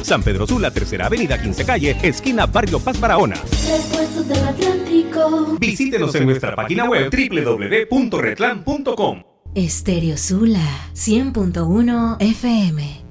San Pedro Sula, Tercera Avenida, 15 Calle, esquina Barrio Paz Barahona. Repuestos del Atlántico. Visítenos en nuestra página web www.retlan.com. Estéreo Sula 100.1 FM.